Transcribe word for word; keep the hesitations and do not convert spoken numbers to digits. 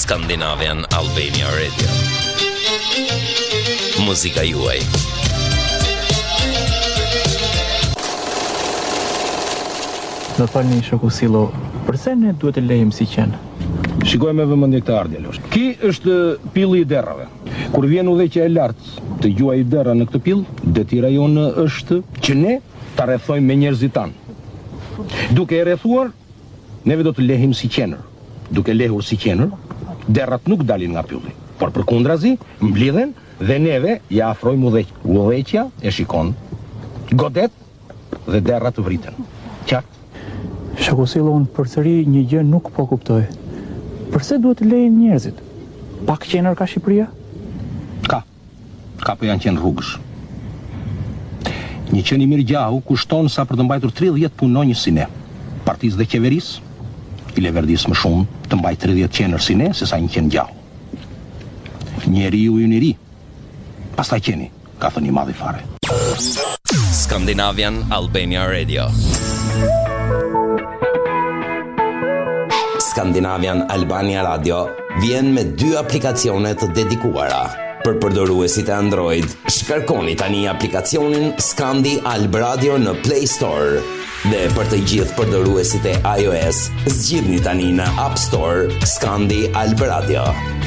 Scandinavian Albania Radio. Muzika juaj. Do falni shoku Sillo, përse ne duhet të lejmë si qenë? Shikoj me vëmendje këtë ardhje losh. Ky është pilli i derrave. Kur vjen udhëheqja e lartë të gjuaj derra në këtë pill, detira jonë është që ne ta rrethojmë me njerëzit tan. Duke e rrethuar, neve do të lehim si qenër. Duke lehur si qenër, derrat nuk dalin nga pylli, por përkundrazi mblidhen dhe neve ja afrojmë udhëheq. Udhëheqja e shikon, godet dhe derrat vriten. Qartë? Shoku Sillo, unë përsëri një gjë nuk po kuptoj. Përse duhet të lejnë njerëzit? Pak qenër ka Shqipëria? Ka. Ka po janë qenë rrugësh. Një qenë i mirë gjahu kushton sa për të mbajtur tridhjetë punonjës si ne. Partisë dhe qeverisë i leverdis më shumë të mbajë tridhjetë qenër si ne se sa një qenë gjahu. Njeriu i ri. Pastaj qeni, ka thënë i madhi fare. Scandinavian Albania Radio. Scandinavian Albania Radio vjen me dy aplikacione të dedikuara. Për përdoruesit e Android, shkarkoni tani aplikacionin Scandi Alb Radio në Play Store. Dhe për të gjithë përdoruesit e iOS, zgjidhni tani në App Store Scandi Alb Radio.